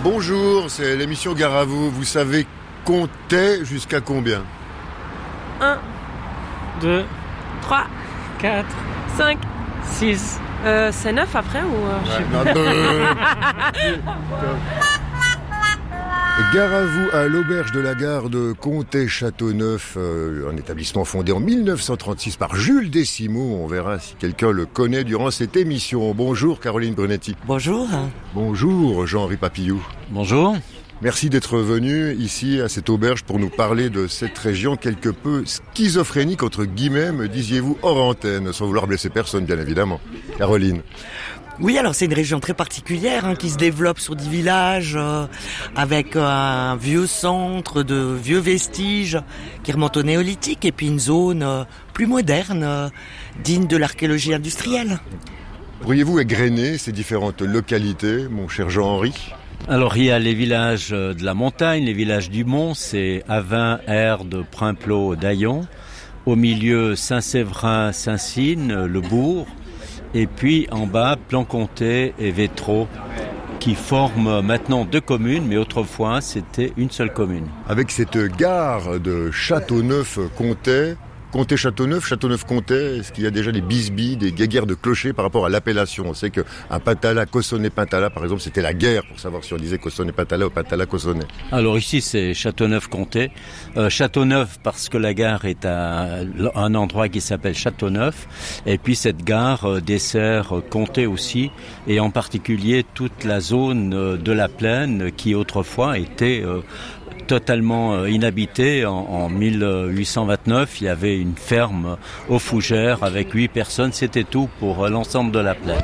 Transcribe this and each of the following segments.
Bonjour, c'est l'émission Gare à vous. Vous savez compter jusqu'à combien? 1, 2, 3, 4, 5, 6. C'est 9 après ou je sais pas. Gare à vous à l'auberge de la gare de Comté-Châteauneuf, un établissement fondé en 1936 par Jules Décimeaux. On verra si quelqu'un le connaît durant cette émission. Bonjour Caroline Brunetti. Bonjour. Bonjour Jean-Henri Papillou. Bonjour. Merci d'être venu ici à cette auberge pour nous parler de cette région quelque peu schizophrénique entre guillemets, me disiez-vous, hors antenne, sans vouloir blesser personne bien évidemment. Caroline. Oui, alors c'est une région très particulière qui se développe sur 10 villages avec un vieux centre de vieux vestiges qui remonte au néolithique et puis une zone plus moderne, digne de l'archéologie industrielle. Pourriez-vous égrener ces différentes localités, mon cher Jean-Henri ? Alors il y a les villages de la montagne, les villages du Mont, c'est Avin, Erde, Primplot, Daillon. Au milieu, Saint-Séverin, Saint-Cyne, le bourg. Et puis en bas, Plan-Comté et Vétro, qui forment maintenant 2 communes, mais autrefois c'était une seule commune. Avec cette gare de Châteauneuf-Comté, Comté-Châteauneuf, Châteauneuf-Comté, est-ce qu'il y a déjà des bisbilles, des guéguerres de clochers par rapport à l'appellation? On sait qu'un Pintala, Cossonay-Pintala, par exemple, c'était la guerre pour savoir si on disait Cossonay-Pintala ou Pintala-Cossonay. Alors ici, c'est Châteauneuf-Comté. Châteauneuf parce que la gare est à un endroit qui s'appelle Châteauneuf. Et puis cette gare dessert Comté aussi, et en particulier toute la zone de la plaine qui autrefois était totalement inhabité. En 1829, il y avait une ferme aux Fougères avec 8 personnes. C'était tout pour l'ensemble de la plaine.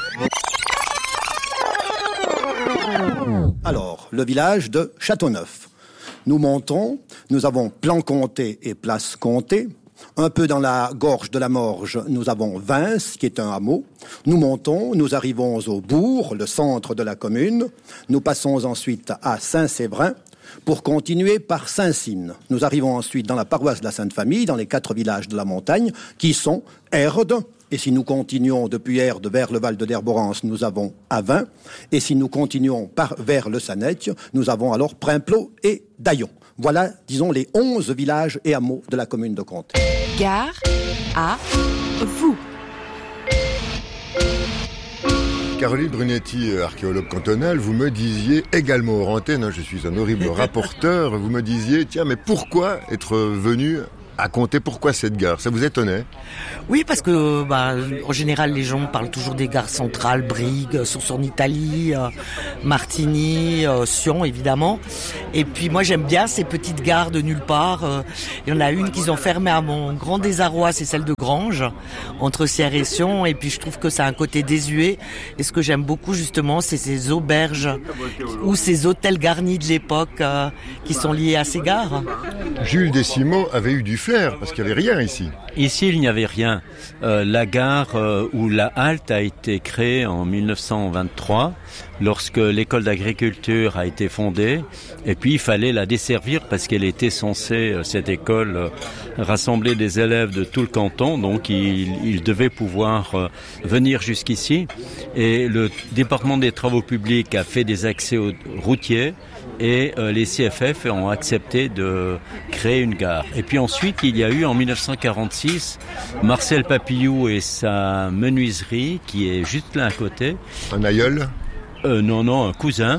Alors, le village de Châteauneuf. Nous montons, nous avons Plan-Comté et Place Comté. Un peu dans la gorge de la Morge, nous avons Vince, qui est un hameau. Nous montons, nous arrivons au bourg, le centre de la commune. Nous passons ensuite à Saint-Séverin, pour continuer par Saint-Cyne. Nous arrivons ensuite dans la paroisse de la Sainte-Famille, dans les 4 villages de la montagne, qui sont Erde. Et si nous continuons depuis Erde vers le Val de l'Herborance, nous avons Avin. Et si nous continuons vers le Sanec, nous avons alors Primplot et Daillon. Voilà, disons, les 11 villages et hameaux de la commune de Comté. Gare à vous. Caroline Brunetti, archéologue cantonale, vous me disiez également hors antenne, je suis un horrible rapporteur, vous me disiez, tiens, mais pourquoi être venu à Comté, pourquoi cette gare? Ça vous étonnait? Oui, parce que en général, les gens parlent toujours des gares centrales, Brigue, source en Italie, Martigny, Sion, évidemment. Et puis moi, j'aime bien ces petites gares de nulle part. Il y en a une qu'ils ont fermée à mon grand désarroi, c'est celle de Granges, entre Sierre et Sion. Et puis je trouve que ça a un côté désuet. Et ce que j'aime beaucoup, justement, c'est ces auberges ou ces hôtels garnis de l'époque qui sont liés à ces gares. Jules Décimeaux avait eu du flair, parce qu'il n'y avait rien ici. Ici, il n'y avait rien. La gare ou la halte a été créée en 1923, lorsque l'école d'agriculture a été fondée. Et puis, il fallait la desservir parce qu'elle était censée, cette école, rassembler des élèves de tout le canton. Donc, il devait pouvoir venir jusqu'ici. Et le département des travaux publics a fait des accès routiers. Et les CFF ont accepté de créer une gare. Et puis ensuite, il y a eu en 1946 Marcel Papillou et sa menuiserie qui est juste là à côté. Un aïeul ? Non, un cousin.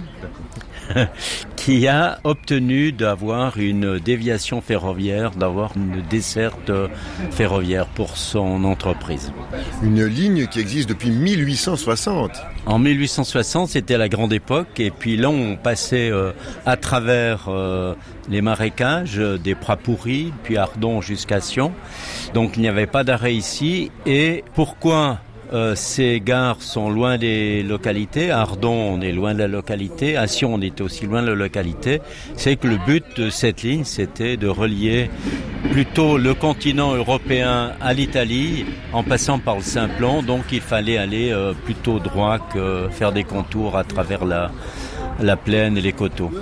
Qui a obtenu d'avoir une déviation ferroviaire, d'avoir une desserte ferroviaire pour son entreprise. Une ligne qui existe depuis 1860. En 1860, c'était la grande époque, et puis là, on passait à travers les marécages, des Prats-Pourris, puis Ardon jusqu'à Sion. Donc il n'y avait pas d'arrêt ici. Et pourquoi ces gares sont loin des localités? À Ardon, on est loin de la localité. À Sion, on est aussi loin de la localité. C'est que le but de cette ligne, c'était de relier plutôt le continent européen à l'Italie en passant par le Simplon. Donc, il fallait aller plutôt droit que faire des contours à travers la plaine et les coteaux.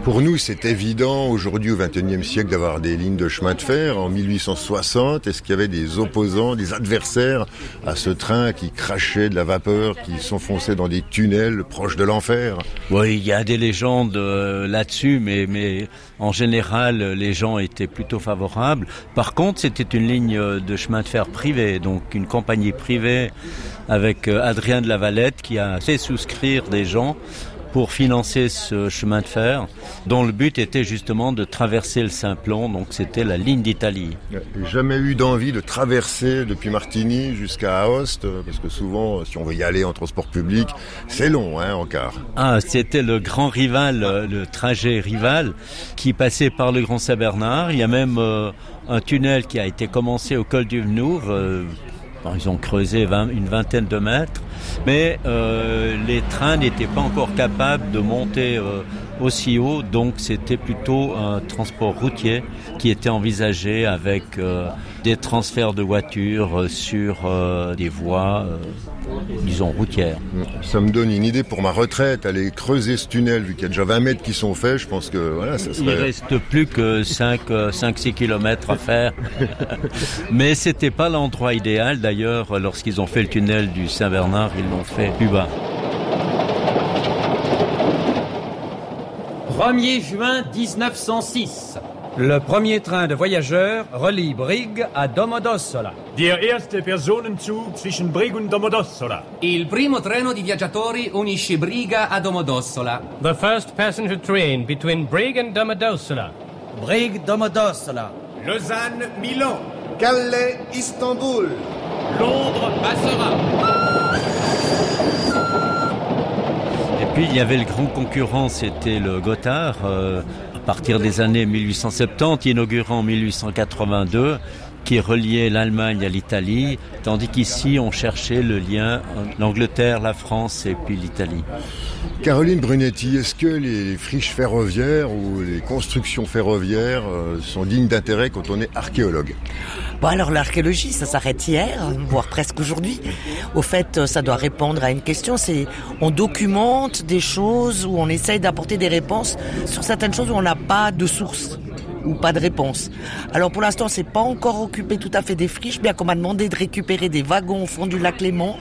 Pour nous, c'est évident aujourd'hui au XXIe siècle d'avoir des lignes de chemin de fer. En 1860, est-ce qu'il y avait des opposants, des adversaires à ce train qui crachait de la vapeur, qui s'enfonçait dans des tunnels proches de l'enfer? Oui, il y a des légendes là-dessus, mais en général, les gens étaient plutôt favorables. Par contre, c'était une ligne de chemin de fer privée, donc une compagnie privée avec Adrien de la Valette qui a fait souscrire des gens pour financer ce chemin de fer, dont le but était justement de traverser le Simplon, donc c'était la ligne d'Italie. J'ai jamais eu d'envie de traverser depuis Martigny jusqu'à Aoste, parce que souvent, si on veut y aller en transport public, c'est long, en car. Ah, c'était le grand rival, le trajet rival, qui passait par le Grand Saint-Bernard. Il y a même un tunnel qui a été commencé au col du Venouve. Ils ont creusé une vingtaine de mètres, mais les trains n'étaient pas encore capables de monter aussi haut, donc c'était plutôt un transport routier qui était envisagé avec des transferts de voitures sur des voies, disons, routières. Ça me donne une idée pour ma retraite, aller creuser ce tunnel, vu qu'il y a déjà 20 mètres qui sont faits, je pense que voilà, ça serait... Il reste plus que 5-6 kilomètres à faire, mais c'était pas l'endroit idéal. D'ailleurs, lorsqu'ils ont fait le tunnel du Saint-Bernard, ils l'ont fait plus bas. 1er juin 1906. Le premier train de voyageurs relie Brigue à Domodossola. Der erste Personenzug zwischen Brigue und Domodossola. Il primo treno di viaggiatori unisce Briga a Domodossola. The first passenger train between Brigue and Domodossola. Brigue Domodossola. Lausanne, Milan. Calais, Istanbul. Londres, Bassora. Et puis il y avait le grand concurrent, c'était le Gothard, à partir des années 1870, inauguré en 1882, qui reliait l'Allemagne à l'Italie, tandis qu'ici on cherchait le lien entre l'Angleterre, la France et puis l'Italie. Caroline Brunetti, est-ce que les friches ferroviaires ou les constructions ferroviaires sont dignes d'intérêt quand on est archéologue? Bon, alors l'archéologie, ça s'arrête hier, voire presque aujourd'hui. Au fait, ça doit répondre à une question, c'est on documente des choses où on essaye d'apporter des réponses sur certaines choses où on n'a pas de source ou pas de réponse. Alors pour l'instant, c'est pas encore occupé tout à fait des friches, bien qu'on m'a demandé de récupérer des wagons au fond du lac Léman.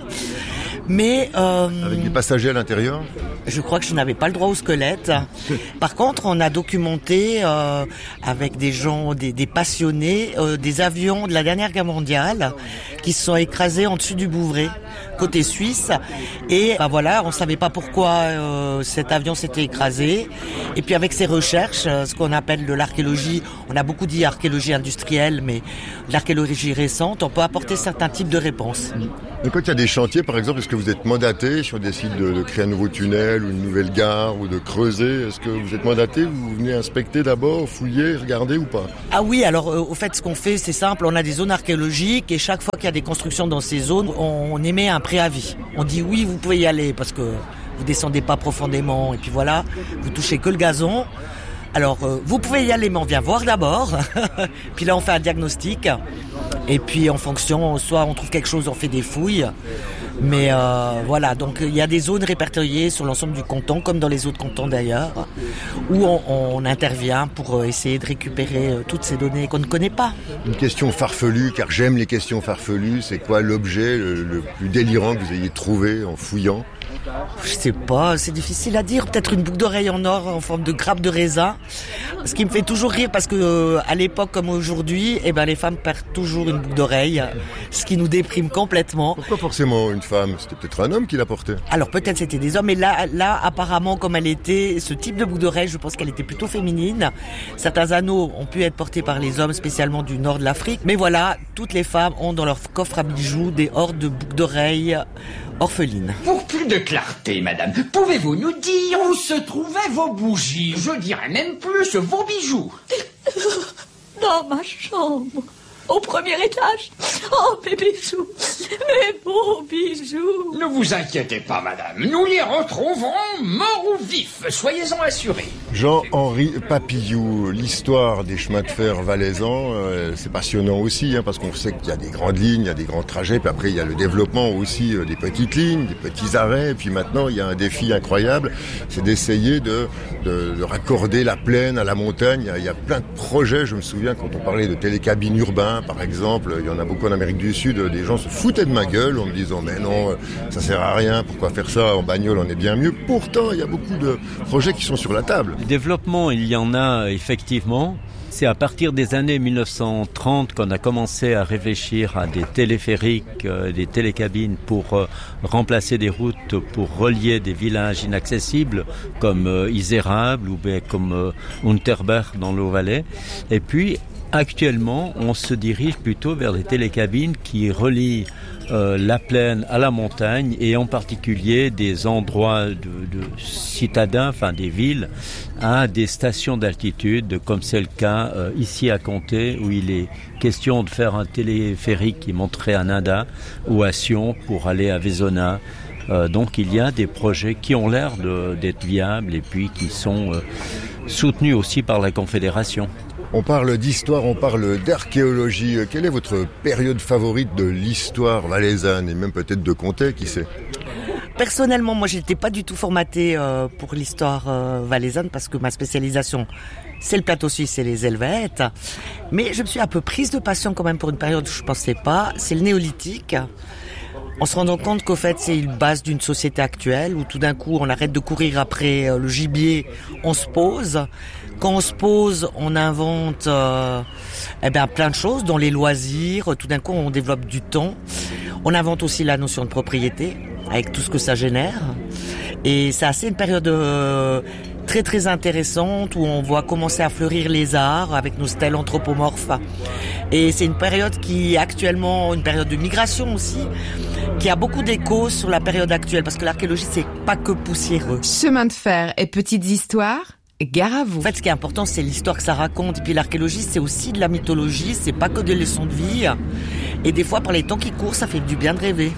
Mais avec des passagers à l'intérieur? Je crois que je n'avais pas le droit au squelette. Par contre, on a documenté avec des gens, des passionnés, des avions de la dernière guerre mondiale qui se sont écrasés en dessus du Bouvray, côté suisse. Et voilà, on savait pas pourquoi cet avion s'était écrasé. Et puis avec ces recherches, ce qu'on appelle de l'archéologie, on a beaucoup dit archéologie industrielle, mais l'archéologie récente, on peut apporter certains types de réponses. Mais quand il y a des chantiers, par exemple, est-ce que vous êtes mandaté si on décide de créer un nouveau tunnel ou une nouvelle gare ou de creuser? Est-ce que vous êtes mandaté? Vous venez inspecter d'abord, fouiller, regarder ou pas? Ah oui, alors au fait, ce qu'on fait, c'est simple. On a des zones archéologiques et chaque fois qu'il y a des constructions dans ces zones, on émet un préavis. On dit oui, vous pouvez y aller parce que vous descendez pas profondément et puis voilà, vous touchez que le gazon. Alors, vous pouvez y aller, mais on vient voir d'abord. Puis là, on fait un diagnostic. Et puis, en fonction, soit on trouve quelque chose, on fait des fouilles. Mais voilà, donc il y a des zones répertoriées sur l'ensemble du canton, comme dans les autres cantons d'ailleurs, où on intervient pour essayer de récupérer toutes ces données qu'on ne connaît pas. Une question farfelue, car j'aime les questions farfelues. C'est quoi l'objet le plus délirant que vous ayez trouvé en fouillant? Je sais pas, c'est difficile à dire. Peut-être une boucle d'oreille en or en forme de grappe de raisin. Ce qui me fait toujours rire parce que à l'époque comme aujourd'hui, les femmes perdent toujours une boucle d'oreille, ce qui nous déprime complètement. Pourquoi forcément une femme? C'était peut-être un homme qui la portait. Alors peut-être c'était des hommes, mais là apparemment comme elle était, ce type de boucle d'oreille, je pense qu'elle était plutôt féminine. Certains anneaux ont pu être portés par les hommes, spécialement du nord de l'Afrique. Mais voilà, toutes les femmes ont dans leur coffre à bijoux des hordes de boucles d'oreilles orphelines. Pour plus de clarté, madame, pouvez-vous nous dire où se trouvaient vos bougies? Je dirais même plus vos bijoux. Dans ma chambre, au premier étage. Oh, mes bijoux, mes beaux bijoux. Ne vous inquiétez pas, madame, nous les retrouverons morts au vif, soyez-en assurés. Jean-Henri Papillou, l'histoire des chemins de fer valaisans, c'est passionnant aussi, parce qu'on sait qu'il y a des grandes lignes, il y a des grands trajets, puis après il y a le développement aussi des petites lignes, des petits arrêts, et puis maintenant il y a un défi incroyable, c'est d'essayer de raccorder la plaine à la montagne. Il y a plein de projets, je me souviens quand on parlait de télécabines urbains par exemple, il y en a beaucoup en Amérique du Sud, des gens se foutaient de ma gueule en me disant mais non, ça sert à rien, pourquoi faire ça, en bagnole on est bien mieux. Pourtant il y a beaucoup de projets qui sont sur la table. Le développement, il y en a effectivement. C'est à partir des années 1930 qu'on a commencé à réfléchir à des téléphériques, des télécabines pour remplacer des routes, pour relier des villages inaccessibles comme Isérables ou bien comme Unterberg dans l'Haut-Valais. Et puis actuellement, on se dirige plutôt vers des télécabines qui relient la plaine à la montagne et en particulier des endroits de citadins, enfin des villes, à des stations d'altitude, comme c'est le cas ici à Comté, où il est question de faire un téléphérique qui monterait à Nanda ou à Sion pour aller à Vaisonna. Donc il y a des projets qui ont l'air d'être viables et puis qui sont soutenus aussi par la Confédération. On parle d'histoire, on parle d'archéologie. Quelle est votre période favorite de l'histoire valaisanne et même peut-être de Comté, qui sait ? Personnellement, moi, j'étais pas du tout formatée pour l'histoire valaisanne parce que ma spécialisation, c'est le plateau suisse et les Helvètes. Mais je me suis un peu prise de passion quand même pour une période où je pensais pas. C'est le néolithique. En se rendant compte qu'au fait, c'est une base d'une société actuelle où tout d'un coup, on arrête de courir après le gibier, on se pose. Quand on se pose, on invente plein de choses, dont les loisirs. Tout d'un coup, on développe du temps. On invente aussi la notion de propriété, avec tout ce que ça génère. Et c'est assez une période très très intéressante où on voit commencer à fleurir les arts avec nos stèles anthropomorphes. Et c'est une période qui est actuellement une période de migration aussi, qui a beaucoup d'écho sur la période actuelle, parce que l'archéologie, c'est pas que poussiéreux. Chemin de fer et petites histoires, gare à vous. En fait, ce qui est important, c'est l'histoire que ça raconte. Et puis l'archéologie, c'est aussi de la mythologie, c'est pas que des leçons de vie. Et des fois, par les temps qui courent, ça fait du bien de rêver.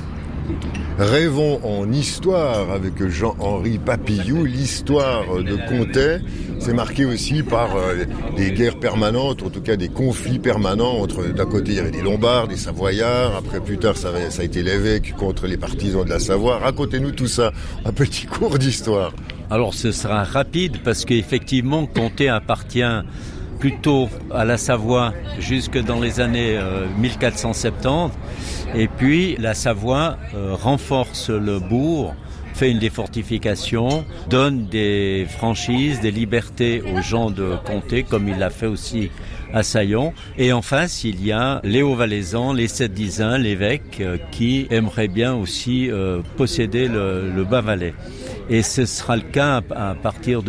Rêvons en histoire avec Jean-Henri Papillou. L'histoire de Comté, c'est marqué aussi par des guerres permanentes, en tout cas des conflits permanents entre, d'un côté il y avait des Lombards, des Savoyards, après plus tard ça a été l'évêque contre les partisans de la Savoie. Racontez-nous tout ça, un petit cours d'histoire. Alors ce sera rapide parce qu'effectivement Comté appartient plutôt à la Savoie jusque dans les années 1470. Et puis la Savoie renforce le bourg, fait une défortification, donne des franchises, des libertés aux gens de Comté, comme il l'a fait aussi à Saillon. Et en face, il y a les Hauts-Valaisans, les Sept-Dizains, l'évêque, qui aimeraient bien aussi posséder le Bas-Valais. Et ce sera le cas à partir de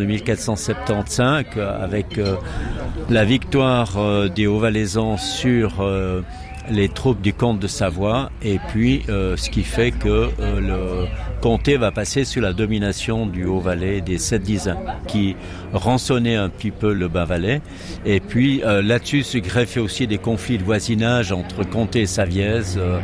1475 avec la victoire des Hauts-Valaisans sur les troupes du comte de Savoie, et puis ce qui fait que le comté va passer sous la domination du Haut-Valais, des Sept-Dizains, qui rançonnaient un petit peu le Bas-Valais. Et puis là-dessus se greffaient aussi des conflits de voisinage entre Comté et Savièse,